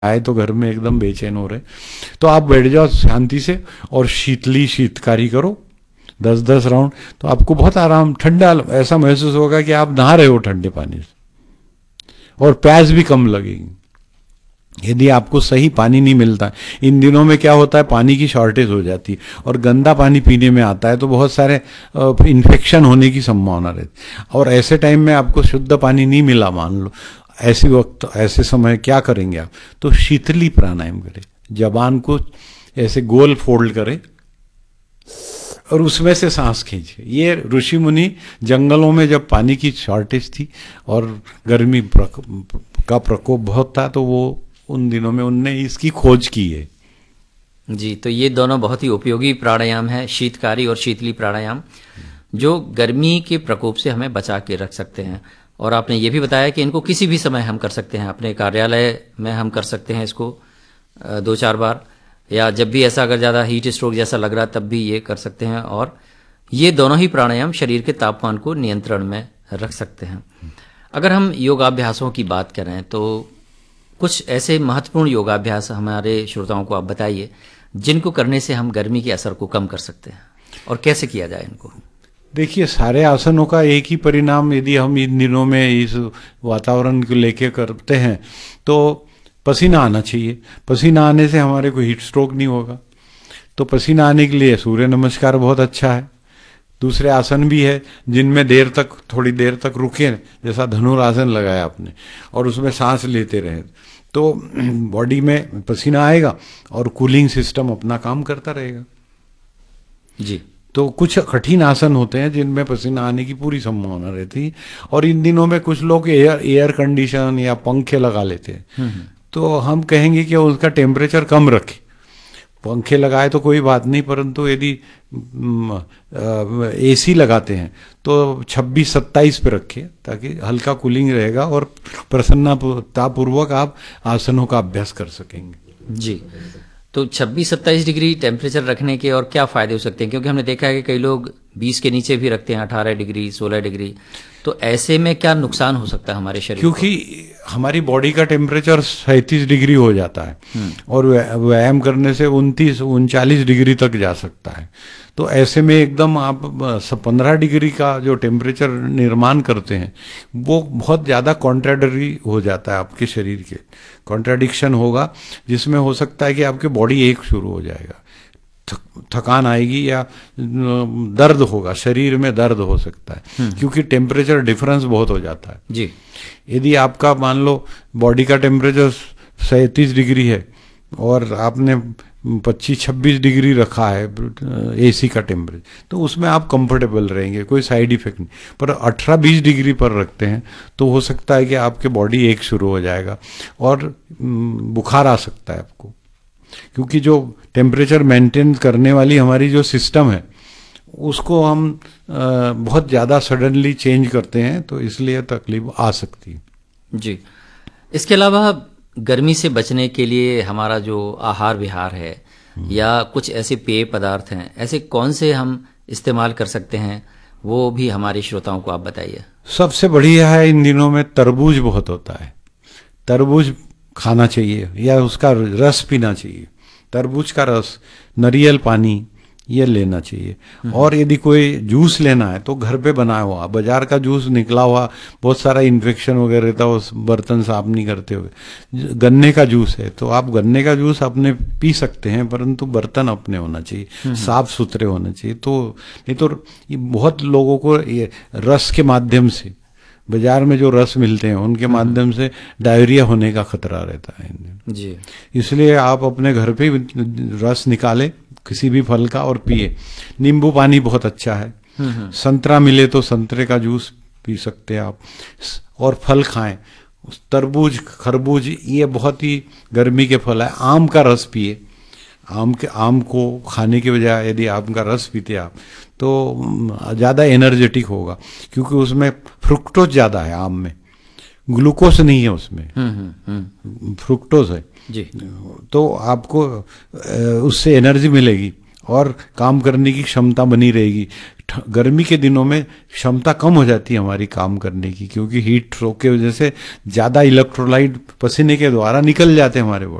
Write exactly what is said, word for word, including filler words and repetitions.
आए तो घर में एकदम बेचैन हो रहे, तो आप बैठ जाओ शांति से और शीतली शीतकारी करो दस दस राउंड, तो आपको बहुत आराम, ठंडा ऐसा महसूस होगा कि आप नहा रहे हो ठंडे पानी से, और प्यास भी कम लगेगी। यदि आपको सही पानी नहीं मिलता, इन दिनों में क्या होता है, पानी की शॉर्टेज हो जाती है और गंदा पानी पीने में आता है, तो बहुत सारे इन्फेक्शन होने की संभावना रहती। और ऐसे टाइम में आपको शुद्ध पानी नहीं मिला, मान लो ऐसे वक्त, ऐसे समय क्या करेंगे आप, तो शीतली प्राणायाम करें, जबान को ऐसे गोल फोल्ड करें और उसमें से सांस खींचे। ये ऋषि मुनि जंगलों में जब पानी की शॉर्टेज थी और गर्मी का प्रकोप बहुत था, तो वो उन दिनों में उनने इसकी खोज की है। जी, तो ये दोनों बहुत ही उपयोगी प्राणायाम है, शीतकारी और शीतली प्राणायाम, जो गर्मी के प्रकोप से हमें बचा के रख सकते हैं। और आपने ये भी बताया कि इनको किसी भी समय हम कर सकते हैं, अपने कार्यालय में हम कर सकते हैं इसको दो चार बार, या जब भी ऐसा अगर ज़्यादा हीट स्ट्रोक जैसा लग रहा है तब भी ये कर सकते हैं। और ये दोनों ही प्राणायाम शरीर के तापमान को नियंत्रण में रख सकते हैं। अगर हम योगाभ्यासों की बात करें तो कुछ ऐसे महत्वपूर्ण योगाभ्यास हमारे श्रोताओं को आप बताइए जिनको करने से हम गर्मी के असर को कम कर सकते हैं, और कैसे किया जाए इनको। देखिए, सारे आसनों का एक ही परिणाम यदि हम इन दिनों में इस वातावरण को लेके करते हैं तो पसीना आना चाहिए। पसीना आने से हमारे को हीट स्ट्रोक नहीं होगा, तो पसीना आने के लिए सूर्य नमस्कार बहुत अच्छा है। दूसरे आसन भी है जिनमें देर तक, थोड़ी देर तक रुके, जैसा धनुरासन लगाया आपने और उसमें सांस लेते रहे, तो बॉडी में पसीना आएगा और कूलिंग सिस्टम अपना काम करता रहेगा। जी, तो कुछ कठिन आसन होते हैं जिनमें पसीना आने की पूरी संभावना रहती है, और इन दिनों में कुछ लोग एयर एयर कंडीशन या पंखे लगा लेते हैं, तो हम कहेंगे कि उसका टेम्परेचर कम रखें। पंखे लगाए तो कोई बात नहीं, परंतु यदि एसी लगाते हैं तो छब्बीस सत्ताईस पे रखें, ताकि हल्का कूलिंग रहेगा और प्रसन्नतापूर्वक आप आसनों का अभ्यास कर सकेंगे। जी, तो छब्बीस सत्ताईस डिग्री टेम्परेचर रखने के और क्या फायदे हो सकते हैं, क्योंकि हमने देखा है कि कई लोग बीस के नीचे भी रखते हैं, अठारह डिग्री सोलह डिग्री, तो ऐसे में क्या नुकसान हो सकता है हमारे शरीर को? क्योंकि हमारी बॉडी का टेम्परेचर सैंतीस डिग्री हो जाता है और व्यायाम करने से उनतीस उनचालीस डिग्री तक जा सकता है। तो ऐसे में एकदम आप पंद्रह डिग्री का जो टेम्परेचर निर्माण करते हैं वो बहुत ज़्यादा कॉन्ट्राडिक्टरी हो जाता है, आपके शरीर के कॉन्ट्राडिक्शन होगा, जिसमें हो सकता है कि आपकी बॉडी एक शुरू हो जाएगा, थकान आएगी या दर्द होगा, शरीर में दर्द हो सकता है, क्योंकि टेम्परेचर डिफरेंस बहुत हो जाता है। जी, यदि आपका मान लो बॉडी का टेम्परेचर सैंतीस डिग्री है और आपने पच्चीस छब्बीस डिग्री रखा है एसी का टेम्परेचर, तो उसमें आप कंफर्टेबल रहेंगे, कोई साइड इफेक्ट नहीं। पर अठारह बीस डिग्री पर रखते हैं तो हो सकता है कि आपके बॉडी एक शुरू हो जाएगा और बुखार आ सकता है आपको, क्योंकि जो टेम्परेचर मेंटेन करने वाली हमारी जो सिस्टम है उसको हम आ, बहुत ज़्यादा सडनली चेंज करते हैं, तो इसलिए तकलीफ आ सकती है। जी, इसके अलावा गर्मी से बचने के लिए हमारा जो आहार विहार है या कुछ ऐसे पेय पदार्थ हैं, ऐसे कौन से हम इस्तेमाल कर सकते हैं, वो भी हमारे श्रोताओं को आप बताइए। सबसे बढ़िया है, इन दिनों में तरबूज बहुत होता है, तरबूज खाना चाहिए या उसका रस पीना चाहिए। तरबूज का रस, नारियल पानी, ये लेना चाहिए। और यदि कोई जूस लेना है तो घर पे बनाया हुआ, बाजार का जूस निकला हुआ बहुत सारा इन्फेक्शन वगैरह रहता है, उस बर्तन साफ नहीं करते हुए। गन्ने का जूस है तो आप गन्ने का जूस अपने पी सकते हैं, परंतु बर्तन अपने होना चाहिए, साफ सुथरे होने चाहिए। तो नहीं तो बहुत लोगों को ये रस के माध्यम से, बाजार में जो रस मिलते हैं उनके माध्यम से डायरिया होने का खतरा रहता है जी। इसलिए आप अपने घर पे रस निकालें किसी भी फल का और पिए। नींबू पानी बहुत अच्छा है, संतरा मिले तो संतरे का जूस पी सकते हैं आप, और फल खाएं, तरबूज खरबूज ये बहुत ही गर्मी के फल है। आम का रस पिए, आम के आम को खाने के बजाय यदि आम का रस पीते आप तो ज़्यादा एनर्जेटिक होगा, क्योंकि उसमें फ्रुक्टोज ज़्यादा है, आम में ग्लूकोज नहीं है, उसमें फ्रुक्टोज है जी। तो आपको उससे एनर्जी मिलेगी और काम करने की क्षमता बनी रहेगी। गर्मी के दिनों में क्षमता कम हो जाती है हमारी काम करने की, क्योंकि हीट स्ट्रोक के वजह से ज़्यादा इलेक्ट्रोलाइट पसीने के द्वारा निकल जाते हैं हमारे बॉडी